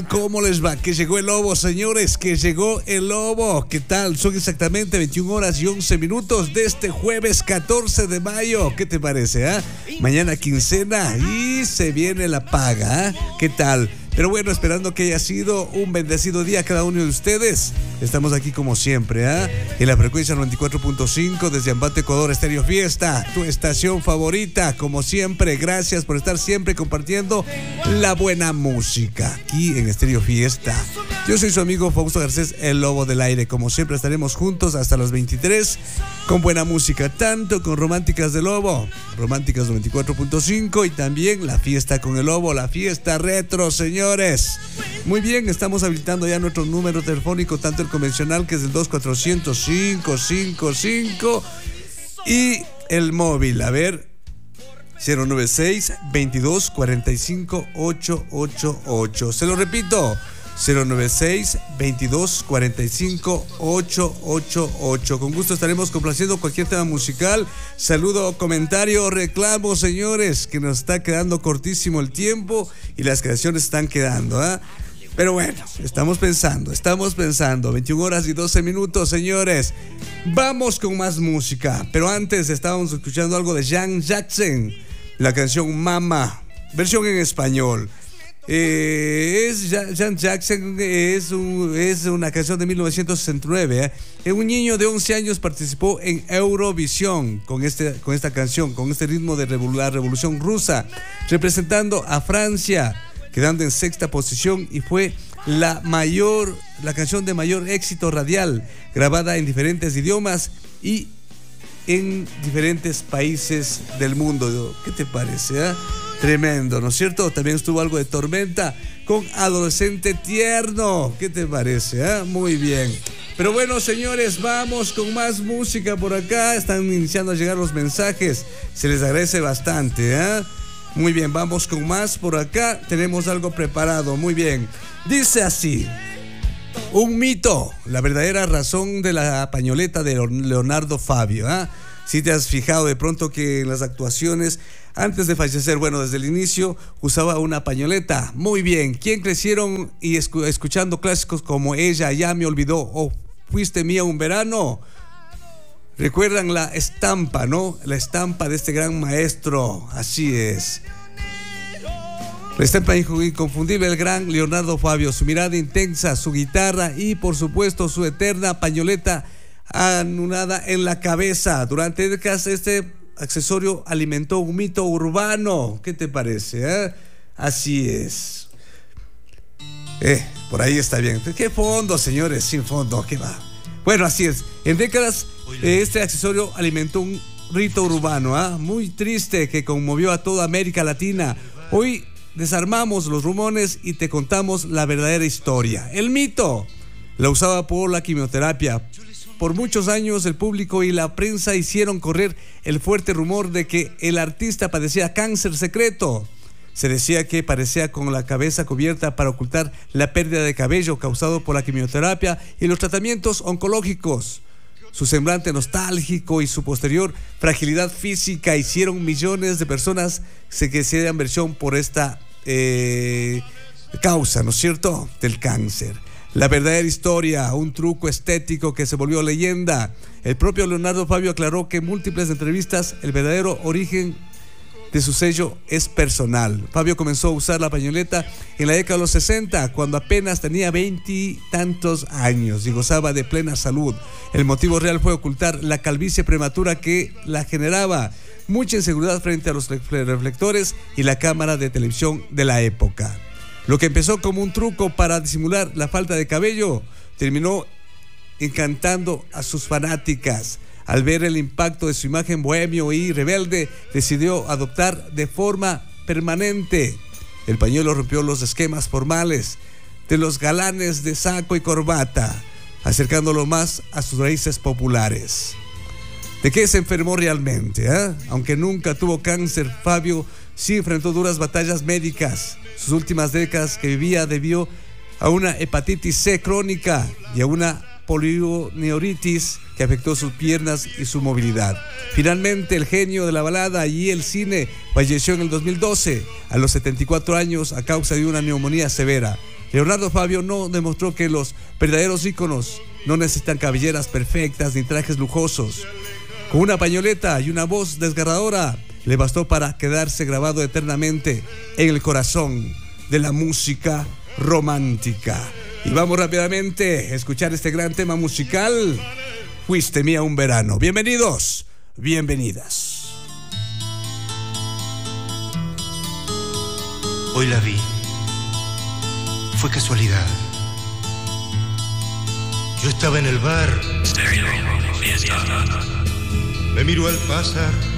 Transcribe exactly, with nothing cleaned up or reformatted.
¿Cómo les va? Que llegó el lobo, señores, que llegó el lobo. ¿Qué tal? Son exactamente veintiuna horas y once minutos de este jueves catorce de mayo. ¿Qué te parece, ah? ¿eh? Mañana quincena y se viene la paga, ¿eh? ¿Qué tal? Pero bueno, esperando que haya sido un bendecido día a cada uno de ustedes. Estamos aquí como siempre, ¿eh? En la frecuencia noventa y cuatro punto cinco desde Ambato, Ecuador, Estéreo Fiesta, tu estación favorita, como siempre. Gracias por estar siempre compartiendo la buena música aquí en Estéreo Fiesta. Yo soy su amigo Fausto Garcés, el Lobo del Aire. Como siempre estaremos juntos hasta las veintitrés con buena música, tanto con Románticas del Lobo, Románticas noventa y cuatro punto cinco, y también la fiesta con el Lobo, la fiesta retro, señor. Señores, muy bien, estamos habilitando ya nuestro número telefónico, tanto el convencional, que es el dos cuatro cero cero cinco cinco cinco, y el móvil, a ver, cero nueve seis, veintidós, cuarenta y cinco, ochocientos ochenta y ocho. Se lo repito, cero nueve seis, veintidós, cuarenta y cinco, ochocientos ochenta y ocho. Con gusto estaremos complaciendo cualquier tema musical, saludo, comentario, reclamo, señores, que nos está quedando cortísimo el tiempo y las canciones están quedando, ¿eh? Pero bueno, estamos pensando, estamos pensando. veintiuna horas y doce minutos, señores. Vamos con más música, pero antes estábamos escuchando algo de Janet Jackson, la canción Mama, versión en español. Eh, es Janet Jackson, es, un, es una canción de mil novecientos sesenta y nueve. ¿eh? Un niño de once años participó en Eurovisión con, este, con esta canción, con este ritmo de la revolución rusa, representando a Francia, quedando en sexta posición, y fue la mayor, la canción de mayor éxito radial, grabada en diferentes idiomas y en diferentes países del mundo. ¿Qué te parece? Eh? Tremendo, ¿no es cierto? También estuvo algo de Tormenta con Adolescente Tierno. ¿Qué te parece? Eh? Muy bien. Pero bueno, señores, vamos con más música por acá. Están iniciando a llegar los mensajes. Se les agradece bastante, ¿eh? Muy bien, vamos con más por acá. Tenemos algo preparado. Muy bien. Dice así: un mito, la verdadera razón de la pañoleta de Leonardo Fabio. ¿eh? Si te has fijado de pronto que en las actuaciones, antes de fallecer, bueno, desde el inicio, usaba una pañoleta. Muy bien. ¿Quién crecieron y escu- escuchando clásicos como Ella ya me olvidó o Fuiste mía un verano? Recuerdan la estampa, ¿no? La estampa de este gran maestro. Así es. La estampa inconfundible del gran Leonardo Fabio. Su mirada intensa, su guitarra y, por supuesto, su eterna pañoleta anudada en la cabeza. Durante décadas, este accesorio alimentó un mito urbano. ¿Qué te parece? Eh? Así es. Eh, por ahí está bien. ¿Qué fondo, señores? Sin fondo, ¿qué va? Bueno, así es. En décadas, eh, este accesorio alimentó un rito urbano, ¿eh? muy triste, que conmovió a toda América Latina. Hoy desarmamos los rumores y te contamos la verdadera historia. El mito la usaba por la quimioterapia. Por muchos años el público y la prensa hicieron correr el fuerte rumor de que el artista padecía cáncer secreto. Se decía que parecía con la cabeza cubierta para ocultar la pérdida de cabello causado por la quimioterapia y los tratamientos oncológicos. Su semblante nostálgico y su posterior fragilidad física hicieron millones de personas que se dieran versión por esta eh, causa, ¿no es cierto?, del cáncer. La verdadera historia, un truco estético que se volvió leyenda. El propio Leonardo Fabio aclaró que en múltiples entrevistas el verdadero origen de su sello es personal. Fabio comenzó a usar la pañoleta en la década de los sesenta, cuando apenas tenía veintitantos años y gozaba de plena salud. El motivo real fue ocultar la calvicie prematura que la generaba, mucha inseguridad frente a los reflectores y la cámara de televisión de la época. Lo que empezó como un truco para disimular la falta de cabello terminó encantando a sus fanáticas. Al ver el impacto de su imagen bohemio y rebelde, decidió adoptar de forma permanente. El pañuelo rompió los esquemas formales de los galanes de saco y corbata, acercándolo más a sus raíces populares. ¿De qué se enfermó realmente? ¿eh? Aunque nunca tuvo cáncer, Fabio sí enfrentó duras batallas médicas. Sus últimas décadas que vivía debió a una hepatitis C crónica y a una polineuritis que afectó sus piernas y su movilidad. Finalmente, el genio de la balada y el cine falleció en el dos mil doce a los setenta y cuatro años a causa de una neumonía severa. Leonardo Fabio no demostró que los verdaderos íconos no necesitan cabelleras perfectas ni trajes lujosos. Con una pañoleta y una voz desgarradora le bastó para quedarse grabado eternamente en el corazón de la música romántica. Y vamos rápidamente a escuchar este gran tema musical, Fuiste mía un verano. Bienvenidos, bienvenidas. Hoy la vi. Fue casualidad. Yo estaba en el bar. Me miró al pasar.